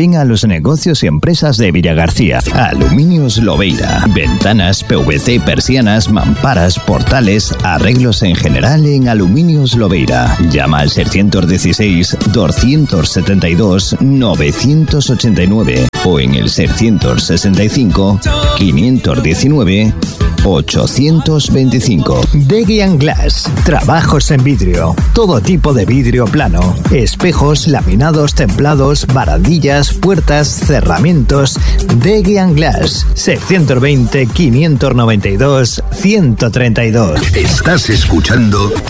Ven a los negocios y empresas de Villagarcía. Aluminios Lobeira. Ventanas, PVC, persianas, mamparas, portales, arreglos en general en Aluminios Lobeira. Llama al 617-272-989 o en el 665-519-825. Degian Glass. Trabajos en vidrio. Todo tipo de vidrio plano. Espejos, laminados, templados, barandillas, puertas, cerramientos. Degian Glass. 620-592-132. Estás escuchando